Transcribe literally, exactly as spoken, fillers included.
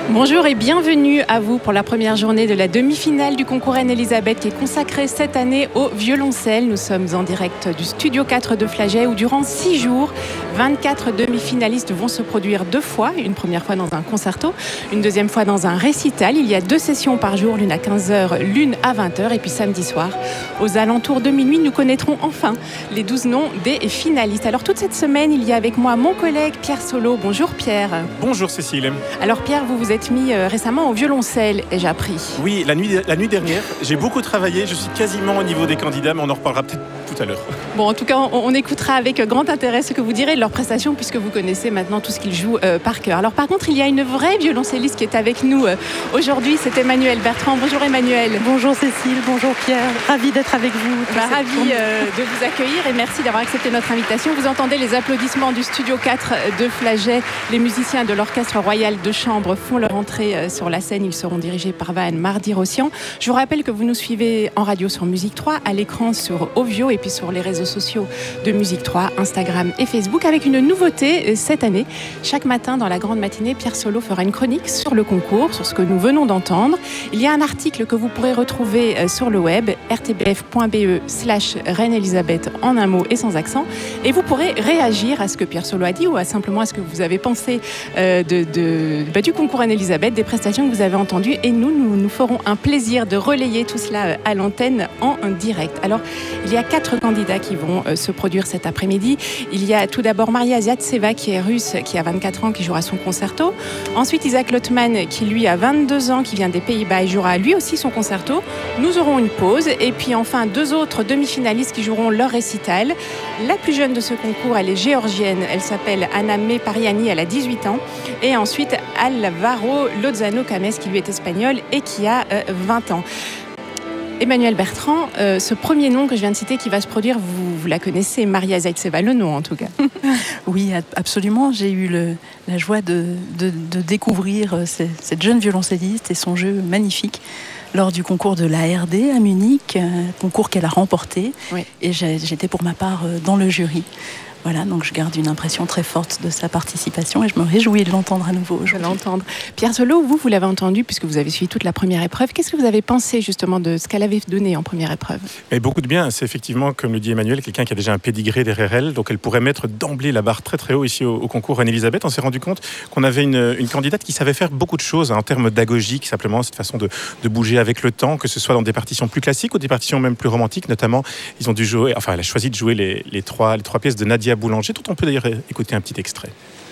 Bonjour et bienvenue à vous pour la première journée de la demi-finale du concours Reine-Elisabeth qui est consacrée cette année au violoncelle. Nous sommes en direct du studio quatre de Flagey où durant six jours, vingt-quatre demi-finalistes vont se produire deux fois. Une première fois dans un concerto, une deuxième fois dans un récital. Il y a deux sessions par jour, l'une à quinze heures, l'une à vingt heures. Et puis samedi soir, aux alentours de minuit, nous connaîtrons enfin les douze noms des finalistes. Alors toute cette semaine, il y a avec moi mon collègue Pierre Solo. Bonjour Pierre. Bonjour Cécile. Alors Pierre, vous vous êtes mis récemment au violoncelle, ai-je appris. Oui, la nuit, la nuit dernière, j'ai beaucoup travaillé, je suis quasiment au niveau des candidats, mais on en reparlera peut-être tout à l'heure. Bon, en tout cas, on, on écoutera avec grand intérêt ce que vous direz de leurs prestations, puisque vous connaissez maintenant tout ce qu'ils jouent euh, par cœur. Alors par contre, il y a une vraie violoncelliste qui est avec nous euh, aujourd'hui, c'est Emmanuelle Bertrand. Bonjour Emmanuelle. Bonjour Cécile, bonjour Pierre, ravie d'être avec vous. Bah, ravie euh, de vous accueillir et merci d'avoir accepté notre invitation. Vous entendez les applaudissements du studio quatre de Flagey. Les musiciens de l'Orchestre Royal de Chambre font leur entrée sur la scène. Ils seront dirigés par Vahan Mardi-Rossian. Je vous rappelle que vous nous suivez en radio sur Musique trois, à l'écran sur Ovio et puis sur les réseaux sociaux de Musique trois, Instagram et Facebook, avec une nouveauté cette année. Chaque matin dans la grande matinée, Pierre Solo fera une chronique sur le concours, sur ce que nous venons d'entendre. Il y a un article que vous pourrez retrouver sur le web, r t b f point b e slash Reine-Elisabeth en un mot et sans accent, et vous pourrez réagir à ce que Pierre Solo a dit ou à simplement à ce que vous avez pensé euh, de, de, bah, du concours Reine-Elisabeth, des prestations que vous avez entendues, et nous, nous nous ferons un plaisir de relayer tout cela à l'antenne en direct. Alors, il y a quatre candidats qui vont euh, se produire cet après-midi. Il y a tout d'abord Maria Zaitseva qui est russe, qui a vingt-quatre ans, qui jouera son concerto. Ensuite, Isaac Lotman qui lui a vingt-deux ans, qui vient des Pays-Bas et jouera lui aussi son concerto. Nous aurons une pause et puis enfin deux autres demi-finalistes qui joueront leur récital. La plus jeune de ce concours, elle est géorgienne. Elle s'appelle Anna Mepariani, elle a dix-huit ans. Et ensuite, Alvaro Lozano Cames qui lui est espagnol et qui a euh, vingt ans. Emmanuelle Bertrand, euh, ce premier nom que je viens de citer qui va se produire, vous, vous la connaissez, Maria Zaitseva, le nom en tout cas. Oui, absolument. J'ai eu le, la joie de, de, de découvrir cette, cette jeune violoncelliste et son jeu magnifique lors du concours de l'A R D à Munich, concours qu'elle a remporté. Oui. Et j'étais pour ma part dans le jury. Voilà, donc je garde une impression très forte de sa participation et je me réjouis de l'entendre à nouveau aujourd'hui. De l'entendre. Pierre Solo, vous, vous l'avez entendu puisque vous avez suivi toute la première épreuve. Qu'est-ce que vous avez pensé justement de ce qu'elle avait donné en première épreuve ? Et beaucoup de bien. C'est effectivement, comme le dit Emmanuel, quelqu'un qui a déjà un pédigré derrière elle. Donc elle pourrait mettre d'emblée la barre très très haut ici au, au concours Reine-Elisabeth. On s'est rendu compte qu'on avait une, une candidate qui savait faire beaucoup de choses hein, en termes d'agogique, simplement cette façon de, de bouger avec le temps, que ce soit dans des partitions plus classiques ou des partitions même plus romantiques. Notamment, ils ont dû jouer, enfin elle a choisi de jouer les, les, trois, les trois pièces de Nadia Boulanger, dont on peut d'ailleurs écouter un petit extrait.